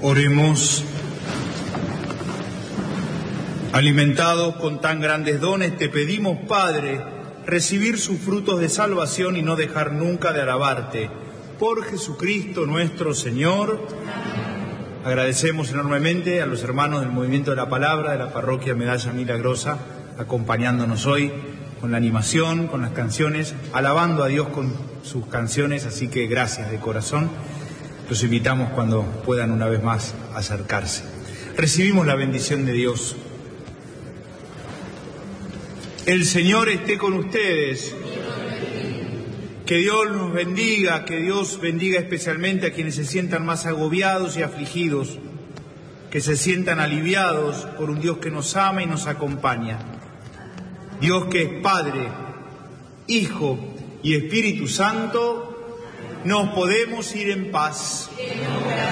Oremos. Alimentados con tan grandes dones, te pedimos, Padre, recibir sus frutos de salvación y no dejar nunca de alabarte. Por Jesucristo nuestro Señor. Agradecemos enormemente a los hermanos del Movimiento de la Palabra, de la Parroquia Medalla Milagrosa, acompañándonos hoy con la animación, con las canciones, alabando a Dios con sus canciones, así que gracias de corazón. Los invitamos cuando puedan una vez más acercarse. Recibimos la bendición de Dios. El Señor esté con ustedes. Que Dios nos bendiga, que Dios bendiga especialmente a quienes se sientan más agobiados y afligidos, que se sientan aliviados por un Dios que nos ama y nos acompaña. Dios que es Padre, Hijo y Espíritu Santo, nos podemos ir en paz.